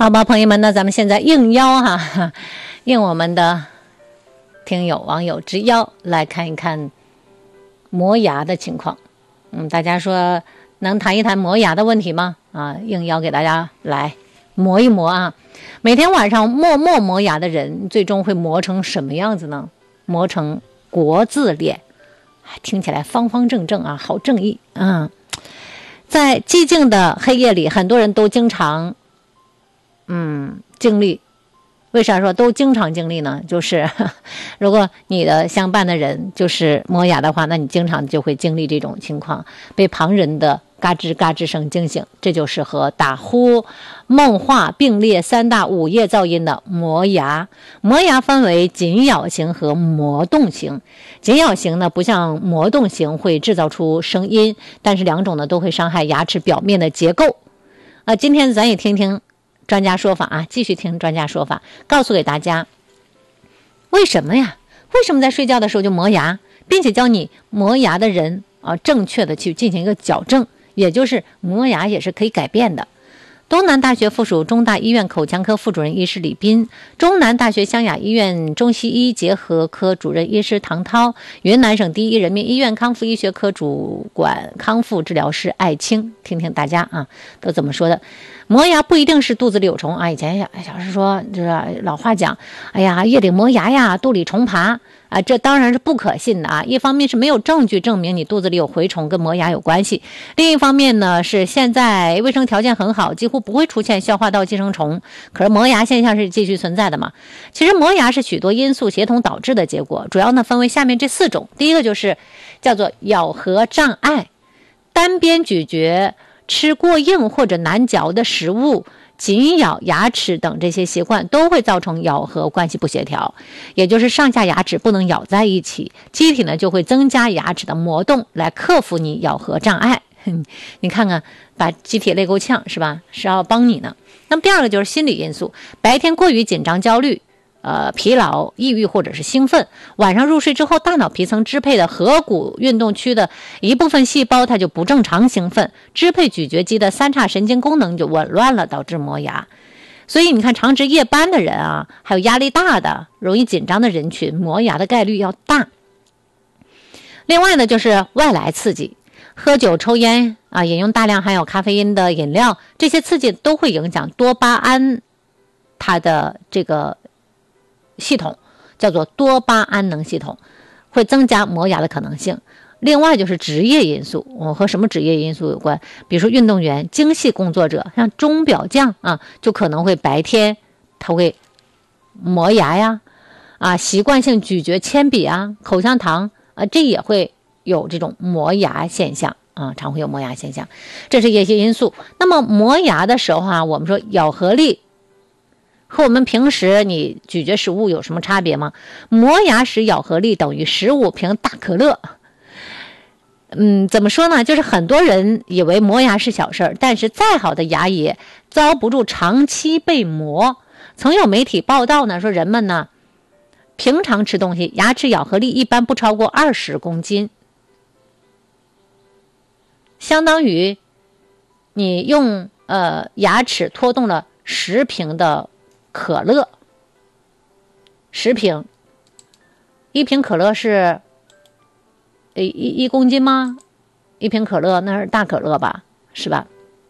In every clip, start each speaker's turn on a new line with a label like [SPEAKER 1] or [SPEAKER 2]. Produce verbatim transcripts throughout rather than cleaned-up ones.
[SPEAKER 1] 好吧，朋友们，那咱们现在应邀哈，应我们的听友网友之邀来看一看磨牙的情况。嗯，大家说能谈一谈磨牙的问题吗？啊，应邀给大家来磨一磨啊。每天晚上默默磨牙的人，最终会磨成什么样子呢？磨成国字脸，听起来方方正正啊，好正义啊。在寂静的黑夜里，很多人都经常嗯经历。为啥说都经常经历呢？就是如果你的相伴的人就是磨牙的话，那你经常就会经历这种情况，被旁人的嘎吱嘎吱声惊醒。这就是和打呼、梦话并列三大午夜噪音的磨牙。磨牙分为紧咬型和磨动型。紧咬型呢，不像磨动型会制造出声音，但是两种呢都会伤害牙齿表面的结构。啊，今天咱也听听专家说法啊，继续听专家说法，告诉给大家为什么呀？为什么在睡觉的时候就磨牙，并且教你磨牙的人啊，正确的去进行一个矫正，也就是磨牙也是可以改变的。东南大学附属中大医院口腔科副主任医师李斌，中南大学湘雅医院中西医结合科主任医师唐涛，云南省第一人民医院康复医学科主管康复治疗师艾青，听听大家啊都怎么说的。磨牙不一定是肚子里有虫啊，以前小时说就是老话讲，哎呀夜里磨牙呀，肚里虫爬啊，这当然是不可信的啊。一方面是没有证据证明你肚子里有蛔虫跟磨牙有关系，另一方面呢是现在卫生条件很好，几乎不会出现消化道寄生虫，可是磨牙现象是继续存在的嘛。其实磨牙是许多因素协同导致的结果，主要呢分为下面这四种。第一个就是叫做咬合障碍，单边咀嚼、吃过硬或者难嚼的食物、紧咬牙齿等这些习惯都会造成咬合关系不协调，也就是上下牙齿不能咬在一起，机体呢就会增加牙齿的磨动来克服你咬合障碍。你看看把机体累够呛是吧，是要帮你呢。那么第二个就是心理因素，白天过于紧张焦虑呃，疲劳、抑郁或者是兴奋，晚上入睡之后，大脑皮层支配的颌骨运动区的一部分细胞它就不正常兴奋，支配咀嚼肌的三叉神经功能就紊乱了，导致磨牙。所以你看常值夜班的人啊，还有压力大的、容易紧张的人群，磨牙的概率要大。另外呢，就是外来刺激，喝酒、抽烟啊，饮用大量含有咖啡因的饮料，这些刺激都会影响多巴胺它的这个系统，叫做多巴胺能系统，会增加磨牙的可能性。另外就是职业因素，我和什么职业因素有关？比如说运动员、精细工作者，像钟表匠啊，就可能会白天他会磨牙呀，啊，习惯性咀嚼铅笔啊、口香糖啊，这也会有这种磨牙现象啊，常会有磨牙现象，这是一些因素。那么磨牙的时候啊，我们说咬合力和我们平时你咀嚼食物有什么差别吗？磨牙时咬合力等于十五瓶大可乐。嗯，怎么说呢？就是很多人以为磨牙是小事儿，但是再好的牙也遭不住长期被磨。曾有媒体报道呢，说人们呢平常吃东西，牙齿咬合力一般不超过二十公斤，相当于你用呃牙齿拖动了十瓶的可乐，十瓶，一瓶可乐是一一公斤吗？一瓶可乐那是大可乐吧，是吧？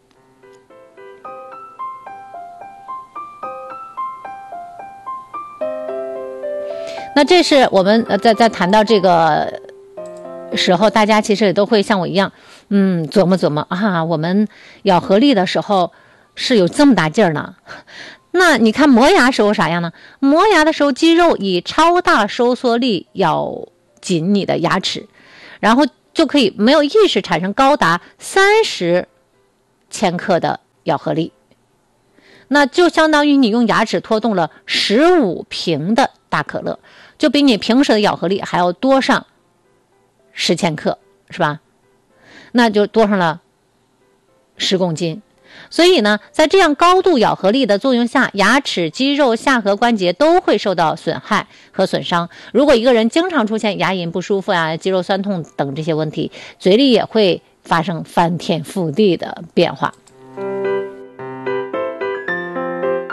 [SPEAKER 1] 那这是我们呃在在谈到这个时候，大家其实也都会像我一样，嗯，琢磨琢磨啊，我们咬合力的时候是有这么大劲儿呢。那你看磨牙时候啥样呢？磨牙的时候，肌肉以超大收缩力咬紧你的牙齿，然后就可以没有意识产生高达三十千克的咬合力，那就相当于你用牙齿拖动了十五瓶的大可乐，就比你平时的咬合力还要多上十千克，是吧？那就多上了十公斤。所以呢，在这样高度咬合力的作用下，牙齿、肌肉、下颌关节都会受到损害和损伤。如果一个人经常出现牙龈不舒服啊、肌肉酸痛等这些问题，嘴里也会发生翻天覆地的变化。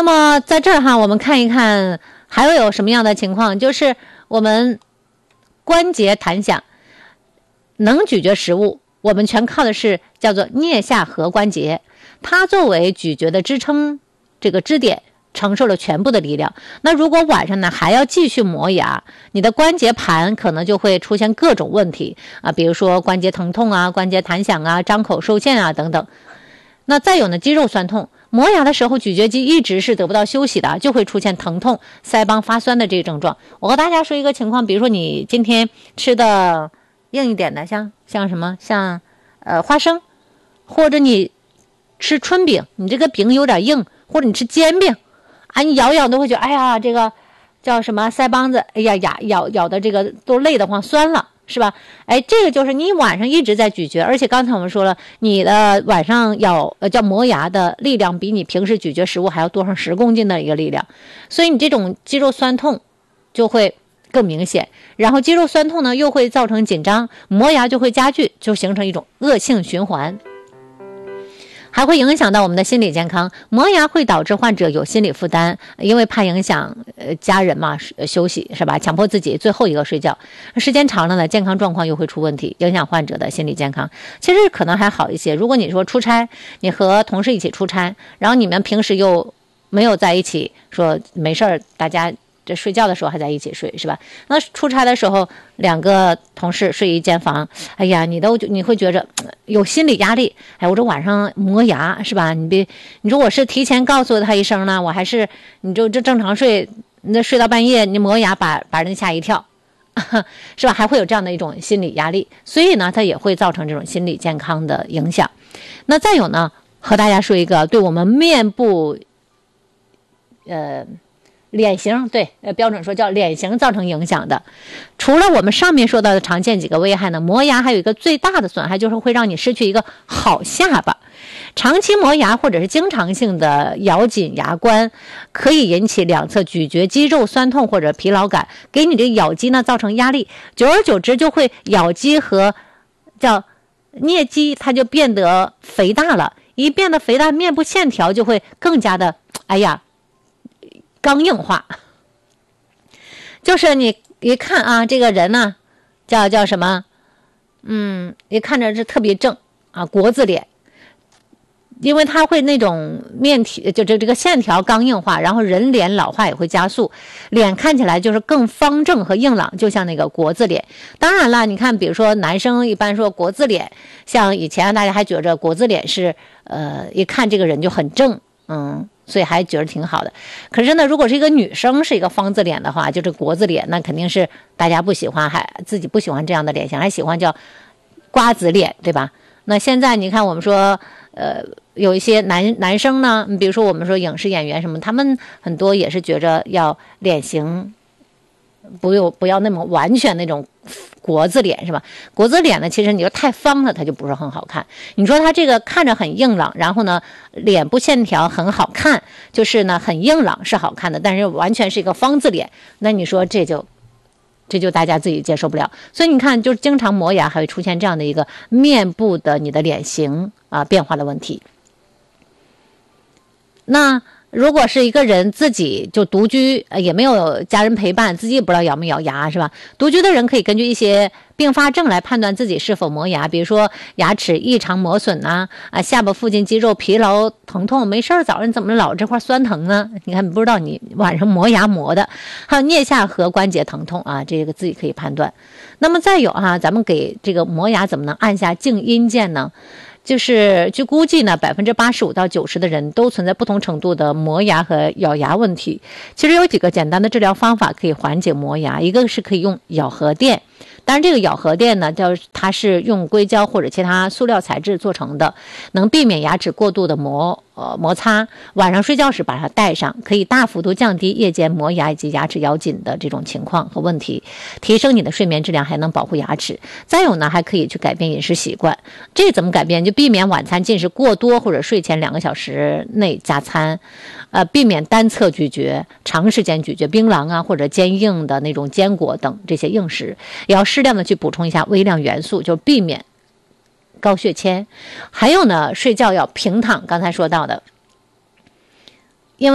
[SPEAKER 1] 那么在这儿哈，我们看一看还会有什么样的情况，就是我们关节弹响，能咀嚼食物，我们全靠的是叫做颞下颌关节，它作为咀嚼的支撑这个支点，承受了全部的力量。那如果晚上呢还要继续磨牙，你的关节盘可能就会出现各种问题啊，比如说关节疼痛啊、关节弹响啊、张口受限啊等等。那再有呢，肌肉酸痛，磨牙的时候咀嚼肌一直是得不到休息的，就会出现疼痛、腮帮发酸的这个症状。我和大家说一个情况，比如说你今天吃的硬一点的，像像什么，像呃花生，或者你吃春饼，你这个饼有点硬，或者你吃煎饼啊，你咬咬都会觉得，哎呀，这个叫什么腮帮子，哎呀，牙咬咬的这个都累得慌，酸了，是吧？哎，这个就是你晚上一直在咀嚼，而且刚才我们说了，你的晚上咬呃叫磨牙的力量比你平时咀嚼食物还要多上十公斤的一个力量，所以你这种肌肉酸痛就会更明显，然后肌肉酸痛呢又会造成紧张，磨牙就会加剧，就形成一种恶性循环。还会影响到我们的心理健康，磨牙会导致患者有心理负担，因为怕影响呃家人嘛，休息是吧？强迫自己最后一个睡觉，时间长了呢，健康状况又会出问题，影响患者的心理健康。其实可能还好一些，如果你说出差，你和同事一起出差，然后你们平时又没有在一起，说没事儿，大家这睡觉的时候还在一起睡，是吧？那出差的时候，两个同事睡一间房，哎呀，你都你会觉着有心理压力。哎，我这晚上磨牙，是吧？你别，你说我是提前告诉他一声呢，我还是你就这正常睡，那睡到半夜你磨牙把把人吓一跳，是吧？还会有这样的一种心理压力，所以呢，它也会造成这种心理健康的影响。那再有呢，和大家说一个对我们面部，呃。脸型，对，呃，标准说叫脸型造成影响的。除了我们上面说到的常见几个危害呢，磨牙还有一个最大的损害，就是会让你失去一个好下巴。长期磨牙或者是经常性的咬紧牙关，可以引起两侧咀嚼肌肉酸痛或者疲劳感，给你这个咬肌呢造成压力，久而久之就会咬肌和叫颞肌它就变得肥大了，一变得肥大，面部线条就会更加的，哎呀。刚硬化，就是你一看啊，这个人呢，叫叫什么？嗯，一看着是特别正啊，国字脸，因为它会那种面体，就这这个线条刚硬化，然后人脸老化也会加速，脸看起来就是更方正和硬朗，就像那个国字脸。当然了，你看，比如说男生一般说国字脸，像以前大家还觉着国字脸是呃，一看这个人就很正，嗯。所以还觉得挺好的，可是呢，如果是一个女生是一个方字脸的话，就这国字脸，那肯定是大家不喜欢，还自己不喜欢这样的脸型，还喜欢叫瓜子脸，对吧？那现在你看，我们说，呃，有一些男男生呢，比如说我们说影视演员什么，他们很多也是觉着要脸型不有不要那么完全那种国字脸，是吧？国字脸呢，其实你说太方了，它就不是很好看。你说它这个看着很硬朗，然后呢，脸部线条很好看，就是呢很硬朗是好看的，但是完全是一个方字脸，那你说这就这就大家自己接受不了。所以你看，就是经常磨牙还会出现这样的一个面部的你的脸型啊变化的问题。那如果是一个人自己就独居，呃，也没有家人陪伴，自己也不知道咬没咬牙，是吧？独居的人可以根据一些并发症来判断自己是否磨牙，比如说牙齿异常磨损呐、啊，啊，下巴附近肌肉疲劳疼痛，没事儿早上怎么老这块酸疼呢？你看不知道你晚上磨牙磨的，还有颞下颌关节疼痛啊，这个自己可以判断。那么再有哈、啊，咱们给这个磨牙怎么能按下静音键呢？就是据估计呢，百分之八十五到九十的人都存在不同程度的磨牙和咬牙问题。其实有几个简单的治疗方法可以缓解磨牙，一个是可以用咬合垫。当然，这个咬合垫呢，叫它是用硅胶或者其他塑料材质做成的，能避免牙齿过度的磨呃摩擦。晚上睡觉时把它戴上，可以大幅度降低夜间磨牙以及牙齿咬紧的这种情况和问题，提升你的睡眠质量，还能保护牙齿。再有呢，还可以去改变饮食习惯。这怎么改变？就避免晚餐进食过多，或者睡前两个小时内加餐，呃，避免单侧咀嚼，长时间咀嚼槟榔啊或者坚硬的那种坚果等这些硬食，也要适量的去补充一下微量元素，就避免高血铅。还有呢，睡觉要平躺，刚才说到的，因为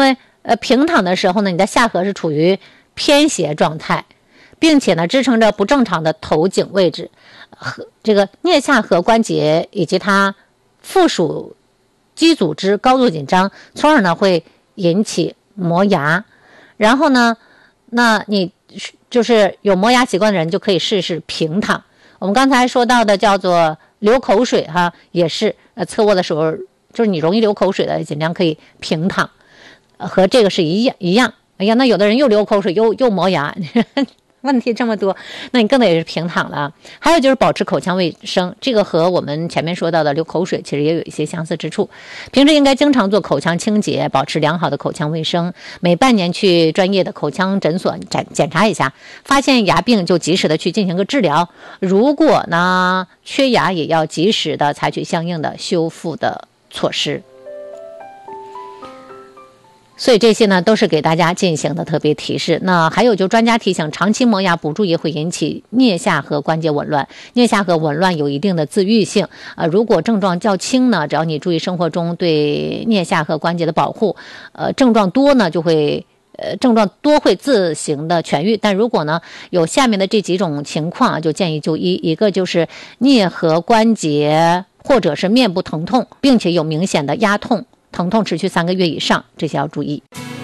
[SPEAKER 1] 呃，平躺的时候呢，你的下颌是处于偏斜状态，并且呢支撑着不正常的头颈位置，和这个颞下颌关节以及它附属肌组织高度紧张，从而呢会引起磨牙。然后呢，那你就是有磨牙习惯的人就可以试试平躺。我们刚才说到的叫做流口水哈，也是呃侧卧的时候，就是你容易流口水的，尽量可以平躺，呃、和这个是一样一样。哎呀，那有的人又流口水又又磨牙。问题这么多，那你更得是平躺了。还有就是保持口腔卫生，这个和我们前面说到的流口水其实也有一些相似之处。平时应该经常做口腔清洁，保持良好的口腔卫生，每半年去专业的口腔诊所检检查一下，发现牙病就及时的去进行个治疗。如果呢缺牙，也要及时的采取相应的修复的措施。所以这些呢都是给大家进行的特别提示。那还有就专家提醒，长期磨牙不注意会引起颞下颌关节紊乱，颞下颌紊乱有一定的自愈性。呃，如果症状较轻呢，只要你注意生活中对颞下颌关节的保护，呃，症状多呢就会呃症状多会自行的痊愈。但如果呢有下面的这几种情况，就建议就医。一个就是颞颌关节或者是面部疼痛，并且有明显的压痛。疼痛持续三个月以上，这些要注意。